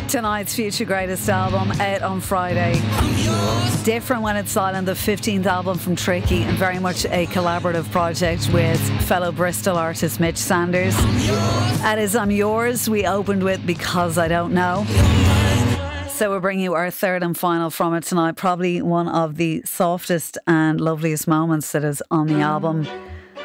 Tonight's Future Greatest album out on Friday. Different when it's silent, the 15th album from Tricky, and very much a collaborative project with fellow Bristol artist Mitch Sanders. That is I'm Yours. We opened with Because I Don't Know. So we're bringing you our third and final from it tonight. Probably one of the softest and loveliest moments that is on the album.